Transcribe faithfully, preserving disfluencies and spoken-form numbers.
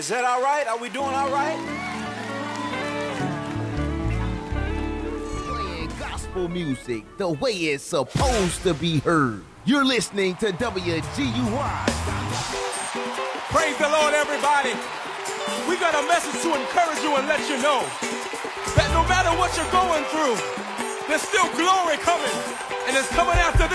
Is that all right? Are we doing all right? Playing gospel music the way it's supposed to be heard. You're listening to W G U Y. Praise the Lord, everybody. We got a message to encourage you and let you know that no matter what you're going through, there's still glory coming, and it's coming after this.